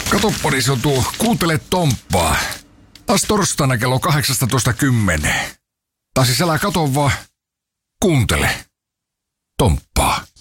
Kato Porisotu, kuuntele Tomppaa. Taas torstaina kello 18.10. Tai siis älä kato vaan, kuuntele Tomppaa.